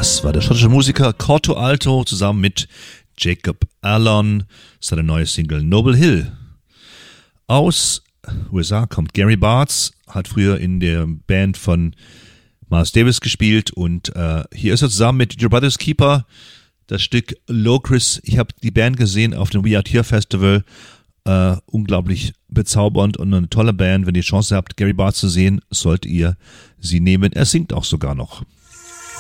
Das war der schottische Musiker Corto Alto zusammen mit Jacob Allen, seine neue Single Noble Hill. Aus USA kommt Gary Bartz, hat früher in der Band von Miles Davis gespielt und hier ist er zusammen mit Your Brother's Keeper, das Stück Locris. Ich habe die Band gesehen auf dem We Are Here Festival, unglaublich bezaubernd und eine tolle Band. Wenn ihr Chance habt, Gary Bartz zu sehen, solltet ihr sie nehmen. Er singt auch sogar noch.